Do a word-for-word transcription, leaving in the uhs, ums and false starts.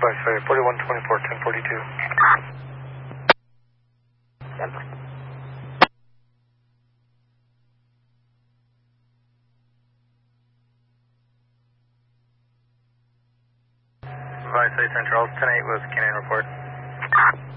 Vice forty-one twenty-four, ten forty-two. Vice Saint Charles, ten eight with Canadian report.